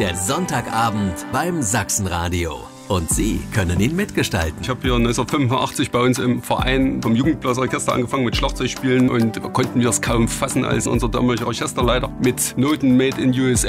Der Sonntagabend beim Sachsenradio. Und Sie können ihn mitgestalten. Ich habe hier 1985 bei uns im Verein vom Jugendblasorchester angefangen mit Schlagzeugspielen und konnten wir es kaum fassen, als unser damaliger Orchesterleiter mit Noten Made in USA